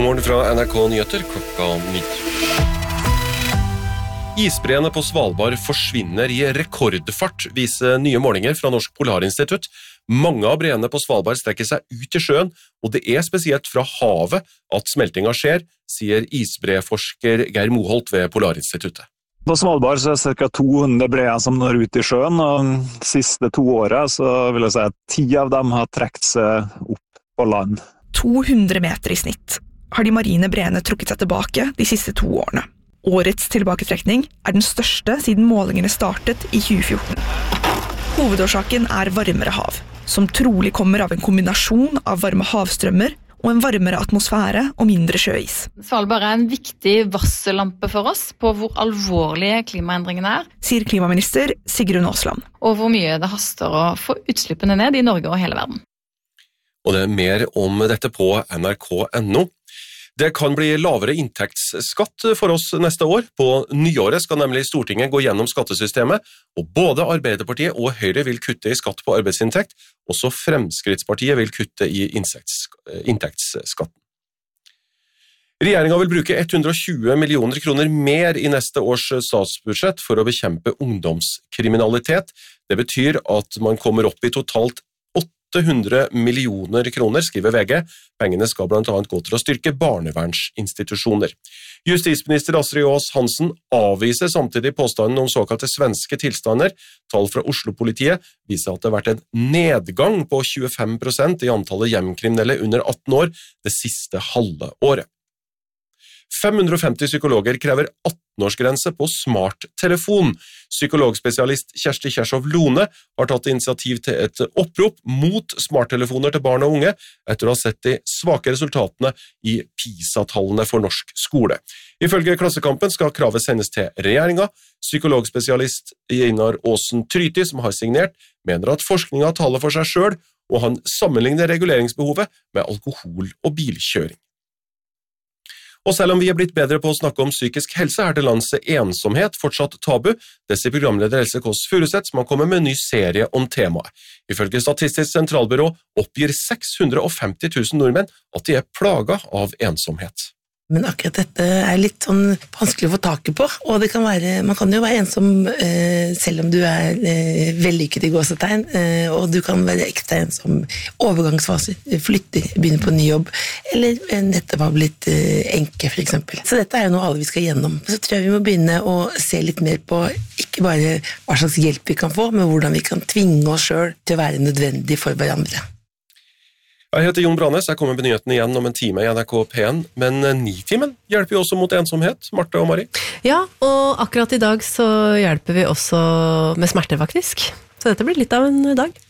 Morgen fra NRK Nyheter klokka 9. Isbreene på Svalbard forsvinner i rekordfart, viser nye målinger fra Norsk Polarinstitutt. Mange av breene på Svalbard strekker seg ut i sjøen, og det er spesielt fra havet at smeltinga skjer, sier isbreforsker Geir Moholt ved Polarinstituttet. På Svalbard så er det ca. 200 breer som når ut i sjøen, og de siste 2 årene så vil jeg si at 10 av dem har trekt seg opp på land. 200 meter i snitt har de marine breene trukket seg tilbake de siste 2 årene. Årets tilbaketrekning er den største siden målingene startet i 2014. Hovedårsaken er varmere hav, som trolig kommer av en kombinasjon av varme havstrømmer og en varmere atmosfære og mindre sjøis. Svalbard er en viktig varsellampe for oss på hvor alvorlige klimaendringene er, sier klimaminister Sigrun Aasland. Og hvor mye det haster å få utslippene ned i Norge og hele verden. Og det er mer om dette på nrk.no. Det kan bli lavere inntektsskatt for oss neste år. På nyåret skal nemlig Stortinget gå gjennom skattesystemet, og både Arbeiderpartiet og Høyre vil kutte i skatt på arbeidsinntekt, også Fremskrittspartiet vil kutte i inntektsskatten. Regjeringen vil bruke 120 millioner kroner mer i neste års statsbudsjett for å bekjempe ungdomskriminalitet. Det betyr at man kommer opp i totalt 800 millioner kroner, skriver VG. Pengene skal blant annet gå til å styrke barnevernsinstitusjoner. Justisminister Astrid Aas Hansen avviser samtidig påstanden om såkalte svenske tilstander. Tall fra Oslo-politiet viser at det har vært en nedgang på 25% i antallet hjemkriminelle under 18 år det siste halve året. 550 psykologer krever 18-årsgrense på smarttelefon. Psykologspesialist Kjersti Kjershoff Lone har tatt initiativ til et opprop mot smarttelefoner til barn og unge etter å ha sett de svake resultatene i PISA-tallene for norsk skole. Ifølge Klassekampen skal kravet sendes til regjeringen. Psykologspesialist Einar Aasen Tryti, som har signert, mener at forskningen taler for seg selv, og han sammenligner reguleringsbehovet med alkohol og bilkjøring. Og selv om vi er blitt bedre på å snakke om psykisk helse, er til lands ensomhet fortsatt tabu. Det sier programleder Else Kåss Furuseth, som har kommet med en ny serie om temaet. Ifølge Statistisk sentralbyrå oppgir 650 000 nordmenn at de er plaget av ensomhet. Men akkurat dette er litt sånn vanskelig å få taket på, og det kan være, man kan jo være ensom selv om du er vellykket i gåsetegn, og du kan være ekstra ensom overgangsfaser, flytter, begynner på ny jobb, eller nettopp har blitt enke for eksempel. Så dette er jo noe alle vi skal gjennom. Så tror jeg vi må begynne å se litt mer på ikke bare hva slags hjelp vi kan få, men hvordan vi kan tvinge oss selv til å være nødvendig for hverandre. Jeg heter Jon Branes, jeg kommer med nyheten igjen om en time i NRK P1, men 9-timen hjelper jo også mot ensomhet, Marte og Mari. Ja, og akkurat i dag så hjelper vi også med smerter faktisk, så dette blir litt av en dag.